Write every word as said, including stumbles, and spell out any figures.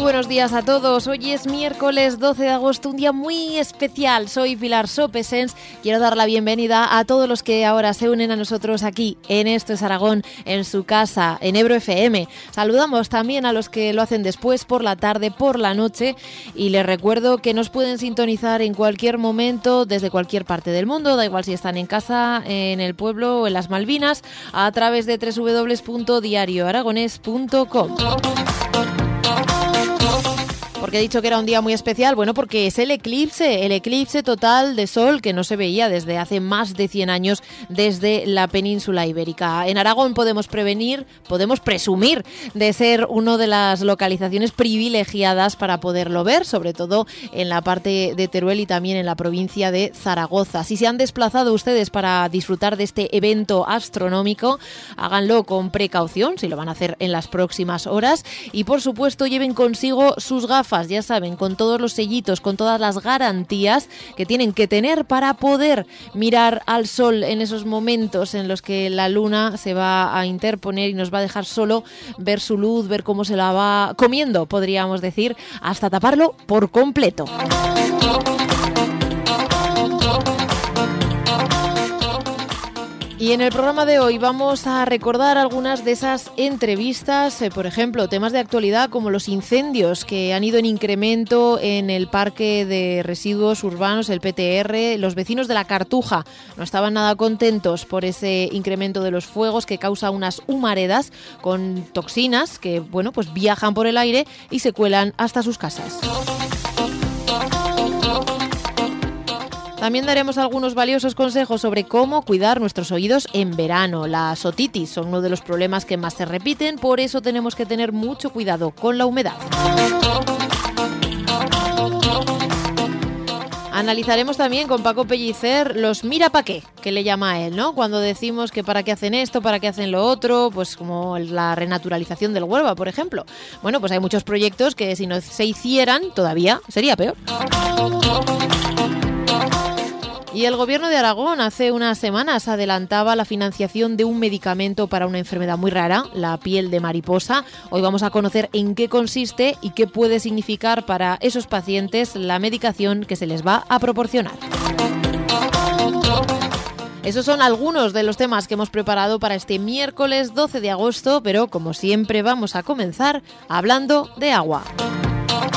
buenos días a todos. Hoy es miércoles doce de agosto, un día muy especial. Soy Pilar Sopesens. Quiero dar la bienvenida a todos los que ahora se unen a nosotros aquí en Esto es Aragón, en su casa, en Ebro F M. Saludamos también a los que lo hacen después, por la tarde, por la noche. Y les recuerdo que nos pueden sintonizar en cualquier momento, desde cualquier parte del mundo. Da igual si están en casa, en el pueblo o en las Malvinas, a través de doble u doble u doble u punto diario aragonés punto com. ¿Por qué he dicho que era un día muy especial? Bueno, porque es el eclipse, el eclipse total de sol que no se veía desde hace más de cien años desde la península ibérica. En Aragón podemos prevenir, podemos presumir de ser una de las localizaciones privilegiadas para poderlo ver, sobre todo en la parte de Teruel y también en la provincia de Zaragoza. Si se han desplazado ustedes para disfrutar de este evento astronómico, háganlo con precaución, si lo van a hacer en las próximas horas, y por supuesto lleven consigo sus gafas, ya saben, con todos los sellitos, con todas las garantías que tienen que tener para poder mirar al sol en esos momentos en los que la luna se va a interponer y nos va a dejar solo ver su luz, ver cómo se la va comiendo, podríamos decir, hasta taparlo por completo. Y en el programa de hoy vamos a recordar algunas de esas entrevistas, eh, por ejemplo, temas de actualidad como los incendios que han ido en incremento en el Parque de Residuos Urbanos, el P T R. Los vecinos de La Cartuja no estaban nada contentos por ese incremento de los fuegos que causa unas humaredas con toxinas que, bueno, pues viajan por el aire y se cuelan hasta sus casas. También daremos algunos valiosos consejos sobre cómo cuidar nuestros oídos en verano. Las otitis son uno de los problemas que más se repiten, por eso tenemos que tener mucho cuidado con la humedad. Analizaremos también con Paco Pellicer los mira pa' qué, que le llama a él, ¿no? Cuando decimos que para qué hacen esto, para qué hacen lo otro, pues como la renaturalización del Huelva, por ejemplo. Bueno, pues hay muchos proyectos que si no se hicieran todavía sería peor. Y el Gobierno de Aragón hace unas semanas adelantaba la financiación de un medicamento para una enfermedad muy rara, la piel de mariposa. Hoy vamos a conocer en qué consiste y qué puede significar para esos pacientes la medicación que se les va a proporcionar. Esos son algunos de los temas que hemos preparado para este miércoles doce de agosto, pero como siempre vamos a comenzar hablando de agua.